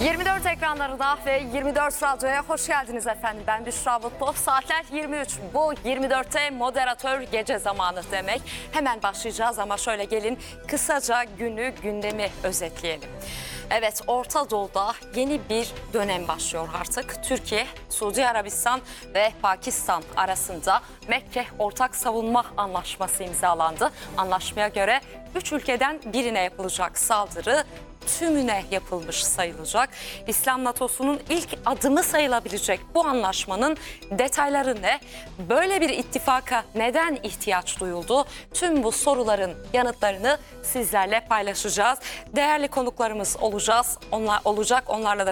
24 ekranlarına ve 24 Radyo'ya hoş geldiniz efendim. Ben Büşra Mutlu. Saatler 23. Bu 24'te moderatör gece zamanı demek. Hemen başlayacağız ama şöyle gelin kısaca gündemi özetleyelim. Evet, Orta Doğu'da yeni bir dönem başlıyor artık. Türkiye, Suudi Arabistan ve Pakistan arasında Mekke Ortak Savunma Anlaşması imzalandı. Anlaşmaya göre 3 ülkeden birine yapılacak saldırı tümüne yapılmış sayılacak. İslam NATO'sunun ilk adımı sayılabilecek bu anlaşmanın detayları ne? Böyle bir ittifaka neden ihtiyaç duyuldu? Tüm bu soruların yanıtlarını sizlerle paylaşacağız. Değerli konuklarımız olacak. Onlarla da